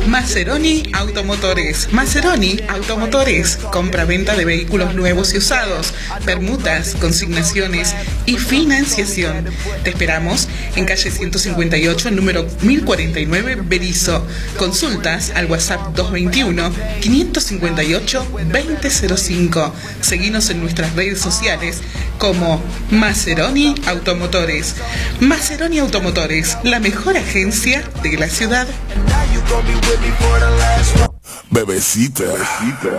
Maseroni Automotores. Maseroni Automotores. Compra-venta de vehículos nuevos y usados, permutas, consignaciones y financiación. Te esperamos en calle 158, número 1049, Berisso. Consultas al WhatsApp 221-558-2005. Seguinos en nuestras redes sociales como Maseroni Automotores. Maseroni Automotores, la mejor agencia de la ciudad. Bebecita.